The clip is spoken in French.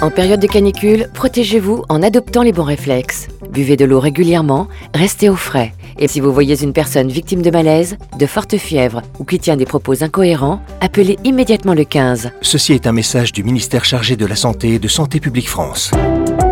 En période de canicule, protégez-vous en adoptant les bons réflexes. Buvez de l'eau régulièrement, restez au frais. Et si vous voyez une personne victime de malaise, de forte fièvre ou qui tient des propos incohérents, appelez immédiatement le 15. Ceci est un message du ministère chargé de la Santé et de Santé publique France.